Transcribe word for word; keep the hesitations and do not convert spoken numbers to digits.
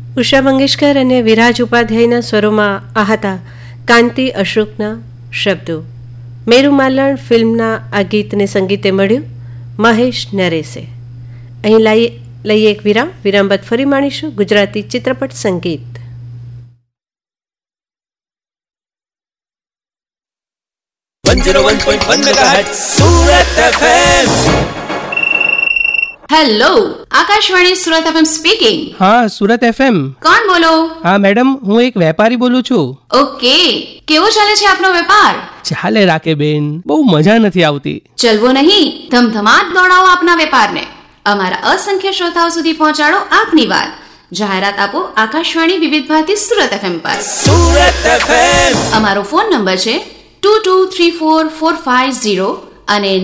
ઉષા મંગેશકર અને વિરાજ ઉપાધ્યાયના સ્વરોમાં આ હતા કાંતિ અશોકના શબ્દો. મેરુ માલણ ફિલ્મના આ ગીતને સંગીતે મળ્યું મહેશ નરેશે. અહીં લઈએ લઈએ એક વિરામ. વિરામ બાદ ફરી માણીશું ગુજરાતી ચિત્રપટ સંગીત. Hello, Akashvani Surat FM speaking. હા, સુરત એફએમ. કોણ બોલો? હા મેડમ, હું એક વેપારી બોલું છું. ઓકે, કેવો ચાલે છે આપનો વેપાર? ચાલે રાખે બેન, બહુ મજા નથી આવતી. ચલવો નહીં, ધમધમાટ દોડાવો આપના વેપારને. અમારા અસંખ્ય શ્રોતાઓ સુધી પહોંચાડો આપની વાત. જાહેરાત આપો આકાશવાણી વિવિધ ભારતી સુરત એફએમ પર. સુરત એફએમ. અમારો ફોન નંબર છે two two three four four five zero અને